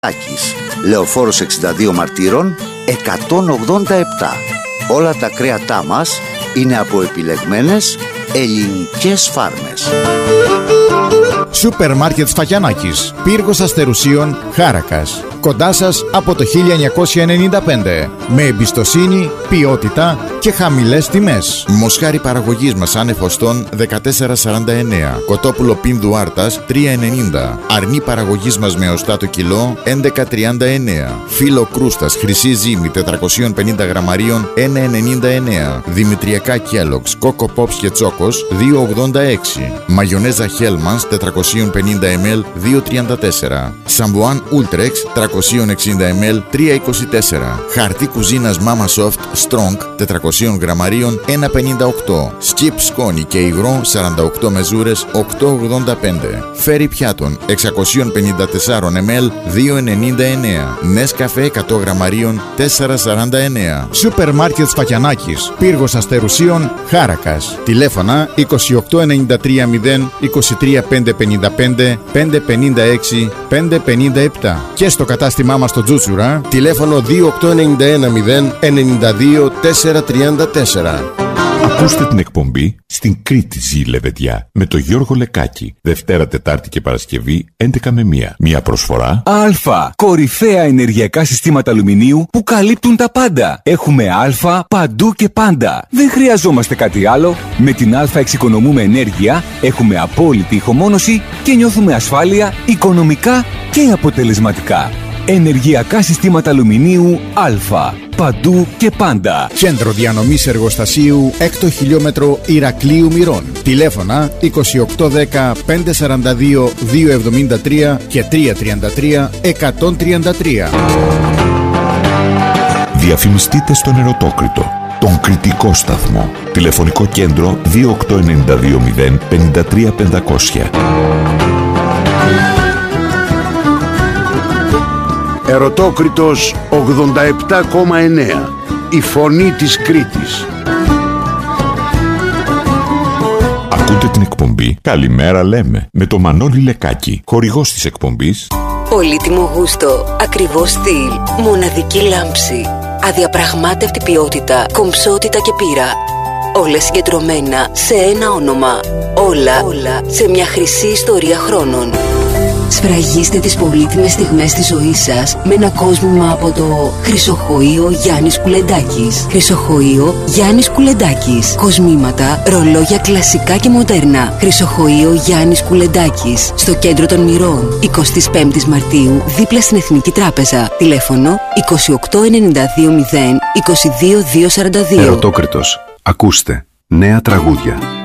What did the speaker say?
Λεωφόρος 62 Μαρτύρων 187. Όλα τα κρέατά μας είναι από επιλεγμένες ελληνικές φάρμες. Σούπερ μάρκετ Σφακιανάκης, πύργος Αστερουσίων, Χάρακας. Κοντά σας από το 1995. Με εμπιστοσύνη, ποιότητα και χαμηλές τιμές. Μοσχάρι παραγωγής μας άνεφοστών 14,49. Κοτόπουλο πίνδου άρτας 3,90. Αρνί παραγωγής μας με οστά το κιλό 11,39. Φύλλο κρούστας χρυσή ζύμη 450 γραμμαρίων 1,99. Δημητριακά Kellogg's, Coco Pops και Τσόκος 2,86. Μαγιονέζα Hellmann's 450 ml 2,34. Σαμπουάν Ultrex 360 ml 3,24. Χαρτί κουζίνας Mama Soft Strong 400 γραμμαρίων 1,58. Skip σκόνη και υγρό 48 μεζούρες 8,85. Φέρι πιάτων 654 ml 2,99. Νέσκαφε 100 γραμμαρίων 4,49. Σούπερ μάρκετ Σφακιανάκης, πύργος Αστερουσίων, Χάρακας. Τηλέφωνα 2893 0 23 555 556 557. Και στο κατάστημά μας στο Τζούτσουρα, τηλέφωνο 2891 0 92 434. Ακούστε την εκπομπή «Στην Κρήτη ζει λεβεδιά» με τον Γιώργο Λεκάκη. Δευτέρα, Τετάρτη και Παρασκευή 11 με 1. Μια προσφορά Α. Κορυφαία ενεργειακά συστήματα αλουμινίου που καλύπτουν τα πάντα. Έχουμε Α παντού και πάντα. Δεν χρειαζόμαστε κάτι άλλο. Με την Α εξοικονομούμε ενέργεια, έχουμε απόλυτη ηχομόνωση και νιώθουμε ασφάλεια οικονομικά και αποτελεσματικά. Ενεργειακά συστήματα αλουμινίου Α. Παντού και πάντα. Κέντρο διανομής εργοστασίου 6 χιλιόμετρο Ηρακλείου Μυρών. Τηλέφωνα 2810 542 273 και 333 133. Διαφημιστείτε στον Ερωτόκριτο, τον κριτικό σταθμό. Τηλεφωνικό κέντρο 28920 53 500. Ερωτόκριτος 87,9. Η φωνή της Κρήτης. Ακούτε την εκπομπή «Καλημέρα λέμε» με το Μανώλη Λεκάκη, χορηγός της εκπομπής. Πολύτιμο γούστο, ακριβό στυλ, μοναδική λάμψη, αδιαπραγμάτευτη ποιότητα, κομψότητα και πείρα. Όλα συγκεντρωμένα σε ένα όνομα. Όλα σε μια χρυσή ιστορία χρόνων. Σφραγίστε τις πολύτιμες στιγμές της ζωής σας με ένα κόσμημα από το Χρυσοχοείο Γιάννης Κουλεντάκης. Χρυσοχοείο Γιάννης Κουλεντάκης. Κοσμήματα, ρολόγια κλασικά και μοντέρνα. Χρυσοχοείο Γιάννης Κουλεντάκης. Στο κέντρο των Μυρών. 25 Μαρτίου, δίπλα στην Εθνική Τράπεζα. Τηλέφωνο 2892 0 22 242. Ερωτόκριτος. Ακούστε νέα τραγούδια.